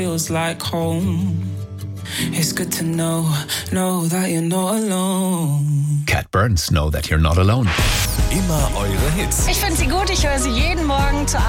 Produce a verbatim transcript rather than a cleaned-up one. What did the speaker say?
feels like home. It's good to know, know that you're not alone. Cat Burns, Know That You're Not Alone. Immer eure Hits. Ich finde sie gut, ich höre sie jeden Morgen zur